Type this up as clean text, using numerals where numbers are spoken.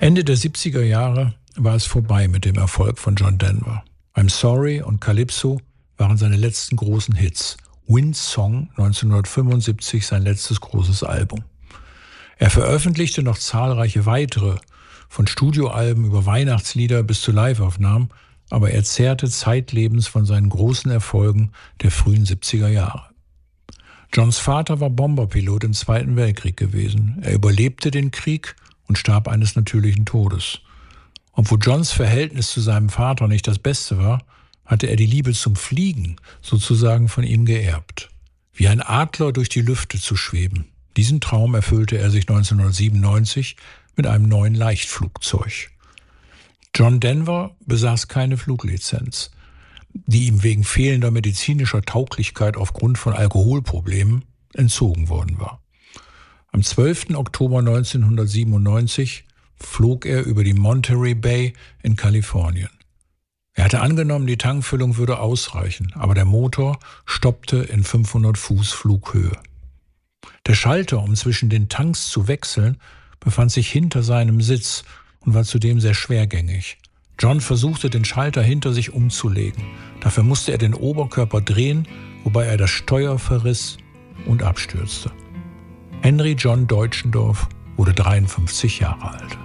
Ende der 70er Jahre war es vorbei mit dem Erfolg von John Denver. I'm Sorry und Calypso waren seine letzten großen Hits. Windsong 1975 sein letztes großes Album. Er veröffentlichte noch zahlreiche weitere, von Studioalben über Weihnachtslieder bis zu Liveaufnahmen, aber er zehrte zeitlebens von seinen großen Erfolgen der frühen 70er Jahre. Johns Vater war Bomberpilot im Zweiten Weltkrieg gewesen. Er überlebte den Krieg und starb eines natürlichen Todes. Obwohl Johns Verhältnis zu seinem Vater nicht das Beste war, hatte er die Liebe zum Fliegen sozusagen von ihm geerbt. Wie ein Adler durch die Lüfte zu schweben. Diesen Traum erfüllte er sich 1997 mit einem neuen Leichtflugzeug. John Denver besaß keine Fluglizenz, die ihm wegen fehlender medizinischer Tauglichkeit aufgrund von Alkoholproblemen entzogen worden war. Am 12. Oktober 1997 flog er über die Monterey Bay in Kalifornien. Er hatte angenommen, die Tankfüllung würde ausreichen, aber der Motor stoppte in 500 Fuß Flughöhe. Der Schalter, um zwischen den Tanks zu wechseln, befand sich hinter seinem Sitz und war zudem sehr schwergängig. John versuchte, den Schalter hinter sich umzulegen. Dafür musste er den Oberkörper drehen, wobei er das Steuer verriss und abstürzte. Henry John Deutschendorf wurde 53 Jahre alt.